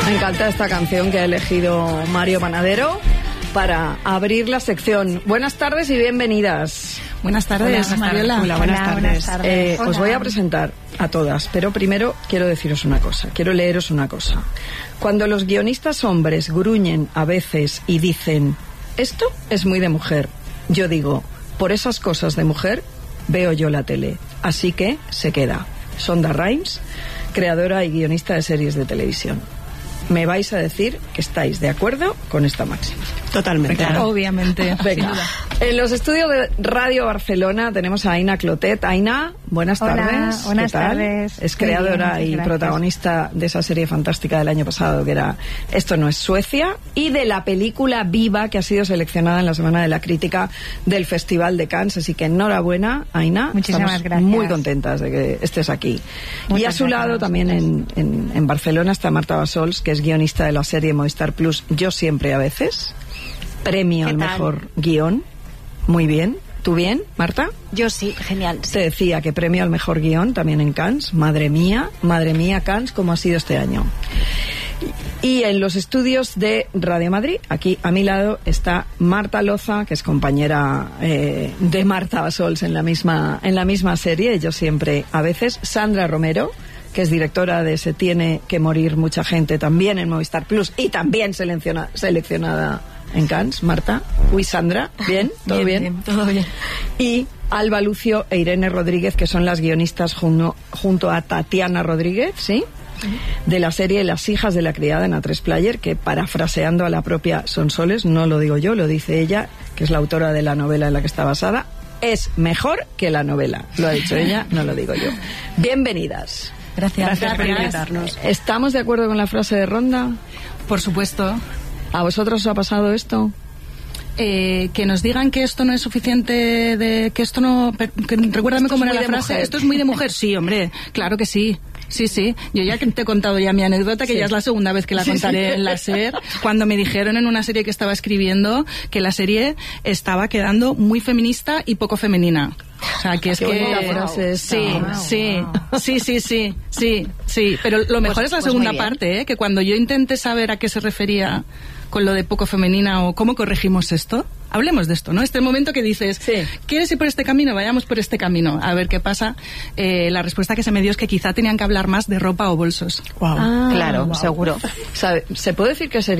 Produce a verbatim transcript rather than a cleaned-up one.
Me encanta esta canción que ha elegido Mario Panadero para abrir la sección. Buenas tardes y bienvenidas. Buenas tardes, Hola, Mariola. Hola, buenas tardes. Buenas tardes. Eh, os voy a presentar a todas, pero primero quiero deciros una cosa, quiero leeros una cosa. Cuando los guionistas hombres gruñen a veces y dicen, esto es muy de mujer, yo digo, por esas cosas de mujer veo yo la tele, así que se queda. Sonda Rhimes, creadora y guionista de series de televisión. Me vais a decir que estáis de acuerdo con esta máxima. Totalmente. Claro. Obviamente. Venga. En los estudios de Radio Barcelona tenemos a Aina Clotet. Aina, buenas Hola, tardes. buenas ¿Qué tal? tardes. Es creadora bien, y gracias. protagonista de esa serie fantástica del año pasado que era Esto no es Suecia, y de la película Viva, que ha sido seleccionada en la Semana de la Crítica del Festival de Cannes. Así que enhorabuena, Aina. Muchísimas Estamos gracias. muy contentas de que estés aquí. Muchas y a su gracias lado a también en, en, en Barcelona está Marta Bassols, que es guionista de la serie Movistar Plus Yo siempre a veces. Premio al mejor guión. Muy bien. ¿Tú bien, Marta? Yo sí, genial. Sí. Te decía que premio al mejor guión también en Cannes. Madre mía, madre mía, Cannes, ¿cómo ha sido este año? Y en los estudios de Radio Madrid, aquí a mi lado está Marta Loza, que es compañera eh, de Marta Bassols en la misma en la misma serie, Yo siempre a veces. Sandra Romero, que es directora de Se tiene que morir mucha gente, también en Movistar Plus y también selecciona, seleccionada en Cannes. Marta, uy, Sandra, ¿bien? ¿Todo bien? Bien, bien, todo bien. Y Alba Lucio e Irene Rodríguez, que son las guionistas junto, junto a Tatiana Rodríguez, ¿sí? De la serie Las hijas de la criada en A tres Player, que parafraseando a la propia Sonsoles, no lo digo yo, lo dice ella, que es la autora de la novela en la que está basada, es mejor que la novela. Lo ha dicho ella, no lo digo yo. Bienvenidas. Gracias, Gracias por por invitarnos. ¿Estamos de acuerdo con la frase de Ronda? Por supuesto. ¿A vosotros os ha pasado esto? Eh, que nos digan que esto no es suficiente, de que esto no... Que, recuérdame Esto cómo es era muy la de frase. mujer. Esto es muy de mujer. Sí, hombre, claro que sí. Sí, sí. Yo ya que te he contado ya mi anécdota, que Sí. ya es la segunda vez que la Sí, contaré sí. en la SER, cuando me dijeron en una serie que estaba escribiendo que la serie estaba quedando muy feminista y poco femenina. O sea, que es Qué que... bonita frase esta. Sí, Wow, sí, sí, sí, sí, sí, sí. Pero lo mejor Pues- es la pues segunda muy bien. parte, ¿eh? Que cuando yo intenté saber a qué se refería con lo de poco femenina o cómo corregimos esto, hablemos de esto, ¿no? Este momento que dices, Sí. ¿quieres ir por este camino? Vayamos por este camino, a ver qué pasa. Eh, la respuesta que se me dio es que quizá tenían que hablar más de ropa o bolsos. Wow. Claro, seguro. ¿Sabe? ¿Se puede decir que sería